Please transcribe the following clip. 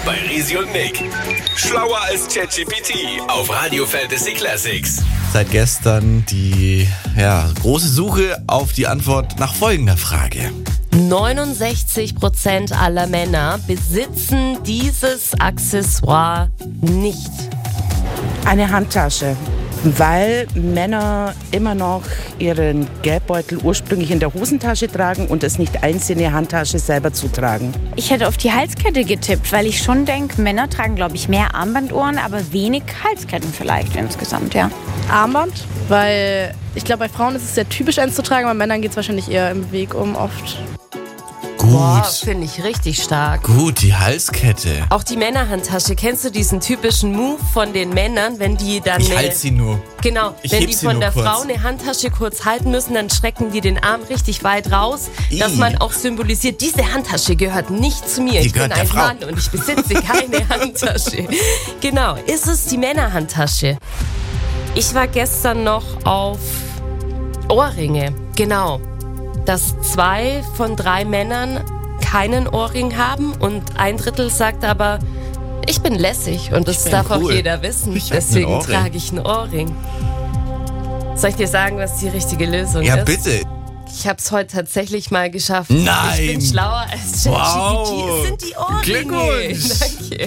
bei Risi und Nick. Schlauer als ChatGPT auf Radio Fantasy Classics. Seit gestern die große Suche auf die Antwort nach folgender Frage. 69% aller Männer besitzen dieses Accessoire nicht. Eine Handtasche, weil Männer immer noch ihren Geldbeutel ursprünglich in der Hosentasche tragen und es nicht einsehen, die Handtasche selber zu tragen. Ich hätte auf die Halskette getippt, weil ich schon denke, Männer tragen, glaube ich, mehr Armbanduhren, aber wenig Halsketten vielleicht insgesamt, ja. Armband, weil ich glaube, bei Frauen ist es sehr typisch, eins zu tragen, bei Männern geht es wahrscheinlich eher im Weg um oft. Boah, finde ich richtig stark. Gut, die Halskette. Auch die Männerhandtasche. Kennst du diesen typischen Move von den Männern, wenn die dann... Ich halte sie nur. Genau, Ich wenn heb die sie von nur der kurz. Frau eine Handtasche kurz halten müssen, dann strecken die den Arm richtig weit raus, dass man auch symbolisiert, diese Handtasche gehört nicht zu mir. Die Ich bin gehört der ein Frau. Mann und ich besitze keine Handtasche. Genau, ist es die Männerhandtasche? Ich war gestern noch auf Ohrringe. Genau, dass 2 von 3 Männern keinen Ohrring haben und 1/3 sagt aber, ich bin lässig und das bin darf auch cool. jeder wissen. Ich hab einen Deswegen Ohrring. trage ich einen Ohrring. Soll ich dir sagen, was die richtige Lösung Ja, ist? bitte. Ich habe es heute tatsächlich mal geschafft. Nein. Ich bin schlauer als ChatGPT. Wow. Es sind die Ohrringe. Glückwunsch. Danke.